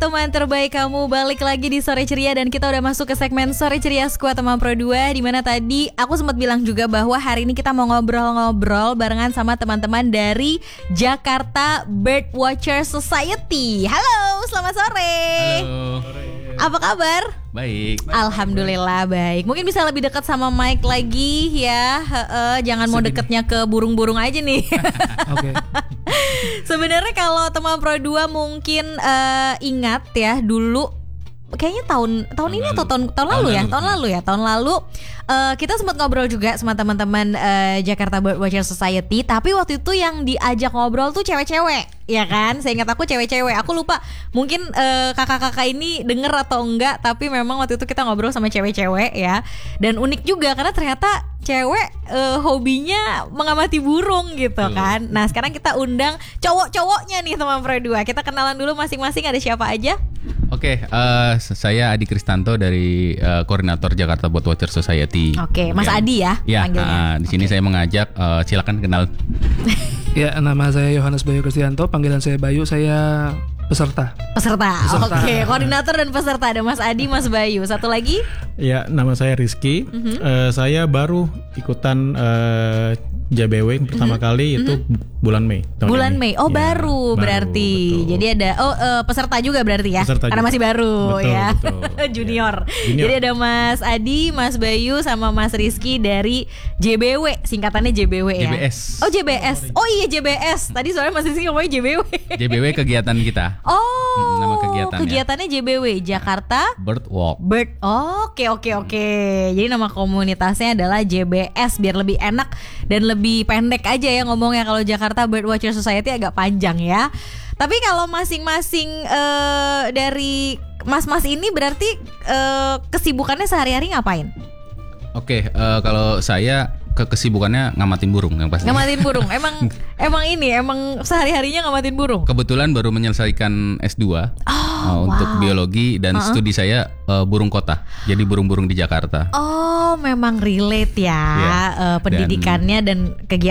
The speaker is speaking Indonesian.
teman terbaik kamu, balik lagi di Sore Ceria dan kita udah masuk ke segmen Sore Ceria Squad Teman Pro 2, di mana tadi aku sempat bilang juga bahwa hari ini kita mau ngobrol-ngobrol barengan sama teman-teman dari Jakarta Birdwatcher Society. Halo, selamat sore. Halo. Apa kabar? Baik. Alhamdulillah baik. Mungkin bisa lebih dekat sama Mike lagi ya. Jangan mau deketnya ke burung-burung aja nih. Oke. Sebenarnya kalau teman Pro 2 mungkin ingat ya dulu, kayaknya tahun ini atau tahun lalu kita sempat ngobrol juga sama teman-teman Jakarta Birdwatcher Society, tapi waktu itu yang diajak ngobrol tuh cewek-cewek, ya kan? Saya ingat aku cewek-cewek. Aku lupa mungkin kakak-kakak ini denger atau enggak, tapi memang waktu itu kita ngobrol sama cewek-cewek ya. Dan unik juga karena ternyata cewek hobinya mengamati burung gitu kan. Nah, sekarang kita undang cowok-cowoknya nih teman Pro 2. Kita kenalan dulu masing-masing, ada siapa aja? Oke, saya Adi Kristanto dari koordinator Jakarta Birdwatcher Society. Oke, Mas Adi ya panggilnya. Di sini saya mengajak, silakan kenal. Ya, nama saya Yohanes Bayu Kristianto, panggilan saya Bayu, saya peserta. Oke, koordinator dan peserta ada Mas Adi, Mas Bayu. Satu lagi? Ya, nama saya Rizky. Saya baru ikutan JBW pertama kali itu bulan Mei. Bulan Mei. Oh, ya, baru berarti. Betul. Jadi ada peserta juga berarti ya. Peserta karena juga. masih baru, betul, ya. Betul. Junior. Jadi ada Mas Adi, Mas Bayu sama Mas Rizky dari JBW. Singkatannya JBW ya. JBS. Oh, JBS. Oh iya, JBS. Tadi soalnya Mas Rizky ngomongnya JBW. JBW kegiatan kita. Oh. Nama kegiatannya. Kegiatannya JBW, Jakarta Birdwalk. Oke. Jadi nama komunitasnya adalah JBS biar lebih enak dan lebih pendek aja ya ngomongnya. Kalau Jakarta Birdwatcher Society agak panjang ya. Tapi kalau masing-masing dari mas-mas ini berarti kesibukannya sehari-hari ngapain? Oke, kalau saya kesibukannya ngamatin burung yang pasti. Ngamatin burung. Emang sehari-harinya ngamatin burung. Kebetulan baru menyelesaikan S2 untuk biologi dan studi saya burung kota. Jadi burung-burung di Jakarta. Oh, memang relate ya, pendidikannya dan kegiatan